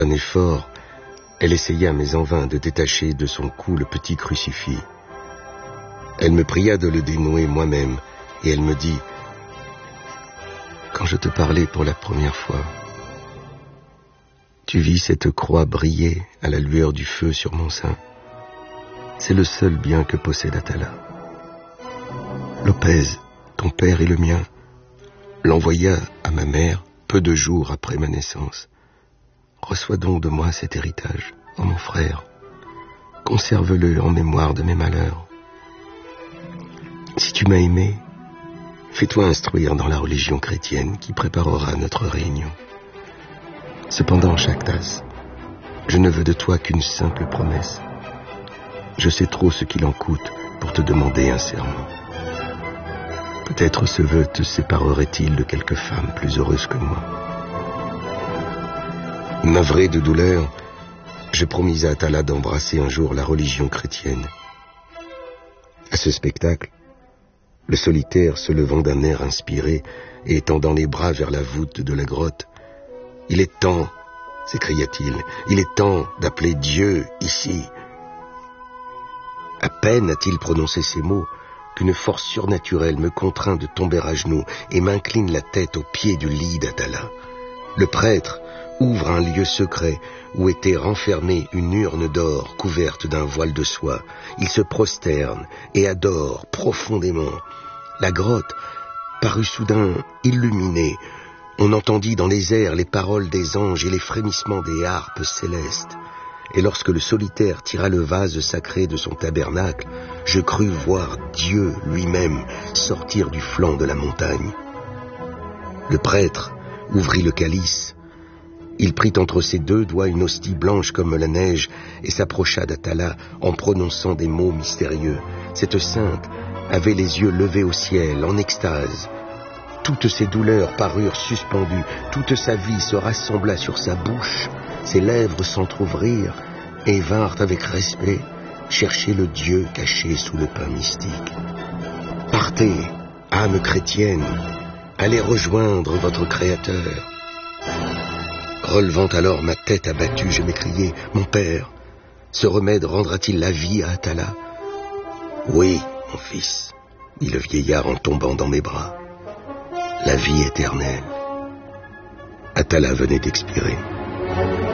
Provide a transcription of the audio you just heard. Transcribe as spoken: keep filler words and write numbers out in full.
Un effort, elle essaya mais en vain de détacher de son cou le petit crucifix. Elle me pria de le dénouer moi-même, et elle me dit « Quand je te parlais pour la première fois, tu vis cette croix briller à la lueur du feu sur mon sein. C'est le seul bien que possède Atala. Lopez, ton père et le mien, l'envoya à ma mère peu de jours après ma naissance. Reçois donc de moi cet héritage, ô mon frère. Conserve-le en mémoire de mes malheurs. Si tu m'as aimé, fais-toi instruire dans la religion chrétienne qui préparera notre réunion. Cependant, Chactas, je ne veux de toi qu'une simple promesse. Je sais trop ce qu'il en coûte pour te demander un serment. Peut-être ce vœu te séparerait-il de quelque femme plus heureuse que moi. Navré de douleur, je promis à Atala d'embrasser un jour la religion chrétienne. À ce spectacle, le solitaire se levant d'un air inspiré et étendant les bras vers la voûte de la grotte, « Il est temps, s'écria-t-il, il est temps d'appeler Dieu ici. » À peine a-t-il prononcé ces mots qu'une force surnaturelle me contraint de tomber à genoux et m'incline la tête au pied du lit d'Atala. Le prêtre ouvre un lieu secret où était renfermée une urne d'or couverte d'un voile de soie. Il se prosterne et adore profondément. La grotte parut soudain illuminée. On entendit dans les airs les paroles des anges et les frémissements des harpes célestes. Et lorsque le solitaire tira le vase sacré de son tabernacle, je crus voir Dieu lui-même sortir du flanc de la montagne. Le prêtre ouvrit le calice. Il prit entre ses deux doigts une hostie blanche comme la neige et s'approcha d'Atala en prononçant des mots mystérieux. Cette sainte avait les yeux levés au ciel, en extase. Toutes ses douleurs parurent suspendues, toute sa vie se rassembla sur sa bouche, ses lèvres s'entr'ouvrirent et vinrent avec respect chercher le Dieu caché sous le pain mystique. Partez, âme chrétienne, allez rejoindre votre Créateur. Relevant alors ma tête abattue, je m'écriai, « Mon père, ce remède rendra-t-il la vie à Atala ?»« Oui, mon fils, dit le vieillard en tombant dans mes bras. La vie éternelle. » Atala venait d'expirer.